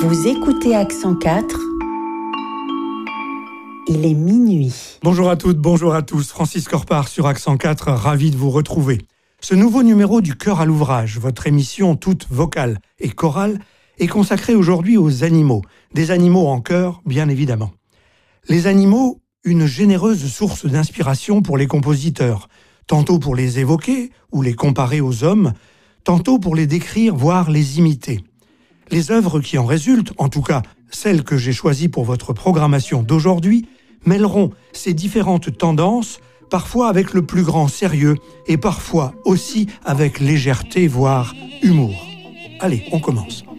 Vous écoutez Accent 4, il est minuit. Bonjour à toutes, bonjour à tous. Francis Corpart sur Accent 4, ravi de vous retrouver. Ce nouveau numéro du Cœur à l'ouvrage, votre émission toute vocale et chorale, est consacré aujourd'hui aux animaux. Des animaux en chœur, bien évidemment. Les animaux, une généreuse source d'inspiration pour les compositeurs, tantôt pour les évoquer ou les comparer aux hommes, tantôt pour les décrire, voire les imiter. Les œuvres qui en résultent, en tout cas celles que j'ai choisies pour votre programmation d'aujourd'hui, mêleront ces différentes tendances, parfois avec le plus grand sérieux et parfois aussi avec légèreté, voire humour. Allez, on commence.